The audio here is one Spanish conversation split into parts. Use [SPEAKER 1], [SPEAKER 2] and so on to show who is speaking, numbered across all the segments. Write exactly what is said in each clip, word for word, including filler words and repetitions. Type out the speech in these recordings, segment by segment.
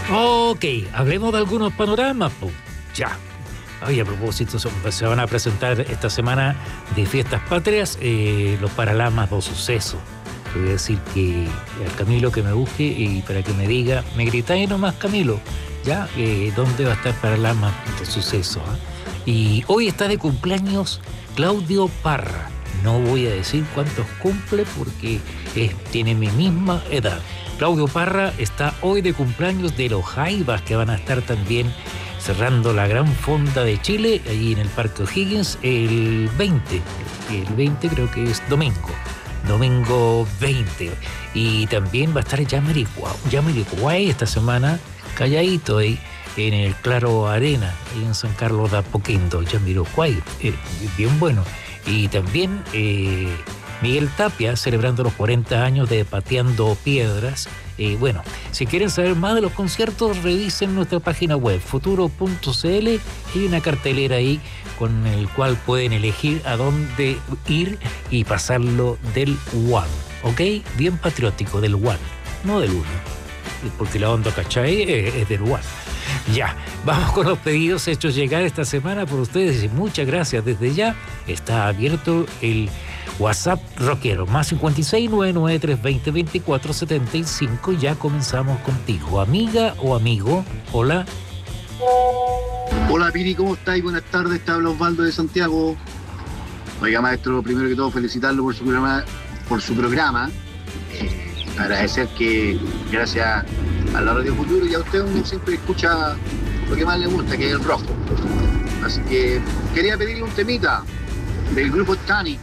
[SPEAKER 1] Ok, hablemos de algunos panoramas. Pues, ya. Oye, a propósito, son, se van a presentar esta semana de Fiestas Patrias eh, los Paralamas dos Sucesos. Le voy a decir que al Camilo que me busque y para que me diga, me gritáis nomás, Camilo, ya, eh, ¿dónde va a estar Paralamas dos Sucesos? ¿eh? Y hoy está de cumpleaños Claudio Parra. No voy a decir cuántos cumple porque es, tiene mi misma edad. Claudio Parra está hoy de cumpleaños de los Jaivas, que van a estar también cerrando la gran fonda de Chile, ahí en el Parque O'Higgins, el veinte. El veinte creo que es domingo. Domingo veinte. Y también va a estar Jamiroquai esta semana, calladito ahí, en el Claro Arena, ahí en San Carlos de Apoquindo. Jamiroquai, eh, bien bueno. Y también eh, Miguel Tapia, celebrando los cuarenta años de Pateando Piedras. Eh, bueno, si quieren saber más de los conciertos, revisen nuestra página web, futuro punto c l. Hay una cartelera ahí con el cual pueden elegir a dónde ir y pasarlo del One, ¿ok? Bien patriótico, del One, no del Uno, porque la onda, ¿cachai? Es, es del One. Ya, vamos con los pedidos hechos llegar esta semana por ustedes y muchas gracias. Desde ya está abierto el WhatsApp rockero, más cincuenta y seis, novecientos noventa y tres, veinte, veinticuatro, setenta y cinco. Ya comenzamos contigo, amiga o amigo. Hola.
[SPEAKER 2] Hola Piri, ¿cómo estáis? Buenas tardes, te habla Osvaldo de Santiago. Oiga, maestro, primero que todo felicitarlo por su programa, por su programa. Eh, agradecer que gracias a la Radio Futuro y a usted uno siempre escucha lo que más le gusta, que es el rock. Así que quería pedirle un temita del grupo Titanic,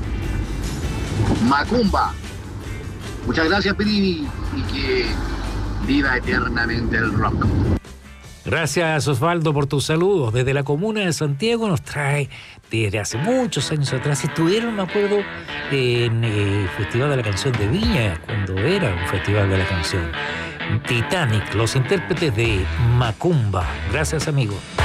[SPEAKER 2] Macumba. Muchas gracias, Piri, y que viva eternamente el rock.
[SPEAKER 1] Gracias, Osvaldo, por tus saludos. Desde la comuna de Santiago nos trae desde hace muchos años atrás. Estuvieron, me acuerdo, en el Festival de la Canción de Viña, cuando era un Festival de la Canción. Titanic, los intérpretes de Macumba. Gracias, amigo.